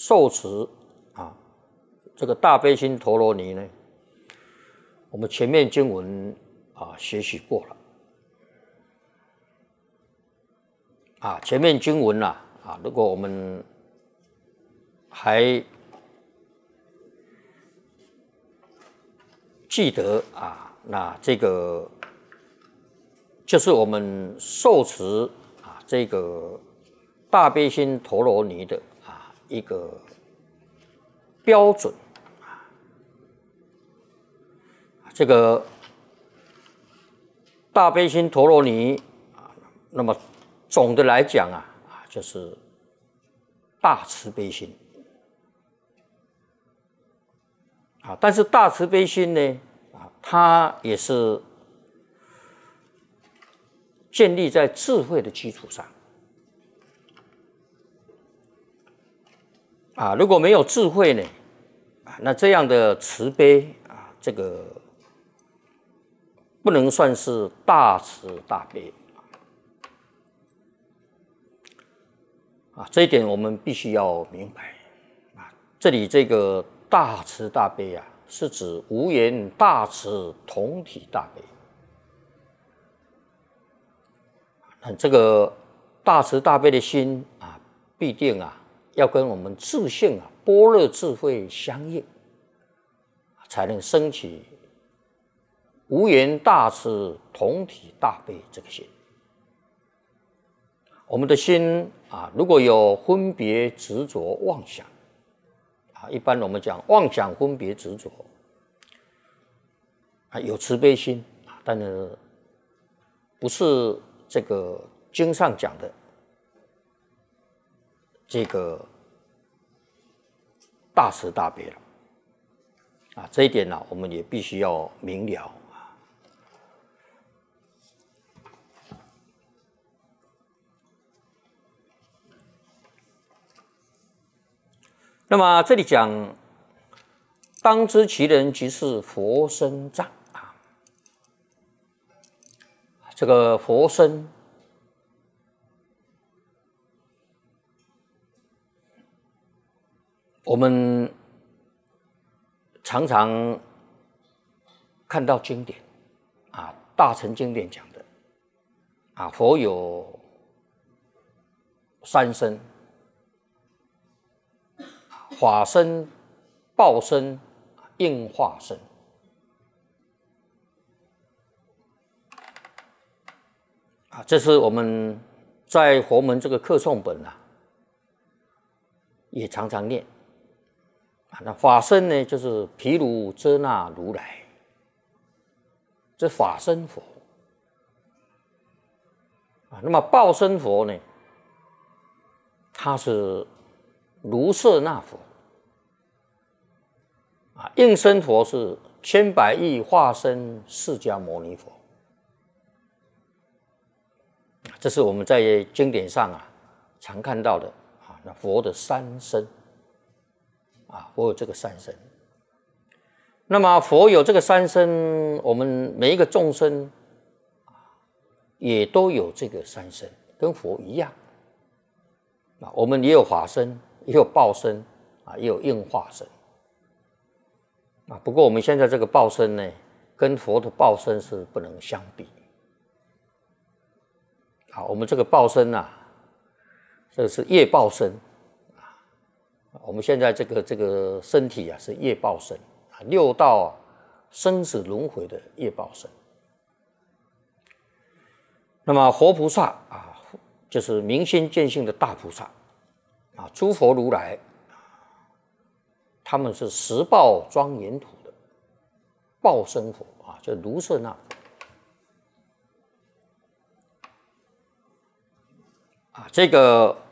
受持啊这个大悲心陀罗尼呢，我们前面经文学习过了前面经文如果我们还记得那这个就是我们受持这个大悲心陀罗尼的一个标准这个大悲心陀罗尼那么总的来讲就是大慈悲心但是大慈悲心呢它也是建立在智慧的基础上如果没有智慧呢那这样的慈悲这个不能算是大慈大悲这一点我们必须要明白这里这个大慈大悲是指无缘大慈同体大悲这个大慈大悲的心必定要跟我们自性般若智慧相应才能升起无缘大慈同体大悲这个心我们的心如果有分别执着妄想一般我们讲妄想分别执着有慈悲心但是不是这个经上讲的这个大慈大悲了这一点我们也必须要明了那么这里讲当知其人即是佛身藏这个佛身我们常常看到经典大乘经典讲的佛有三身法身、报身、应化身这是我们在佛门这个课诵本也常常念那法身呢就是毗卢遮那如来这法身佛那么报身佛呢他是卢舍那佛应身佛是千百亿化身释迦牟尼佛这是我们在经典上常看到的那佛的三身佛有这个三身那么佛有这个三身我们每一个众生也都有这个三身跟佛一样我们也有法身也有报身也有应化身不过我们现在这个报身呢跟佛的报身是不能相比我们这个报身这个是业报身我们现在这个身体是业报身六道生死轮回的业报身那么活菩萨就是明心见性的大菩萨诸佛如来他们是十报庄严土的报身佛就卢舍那佛这个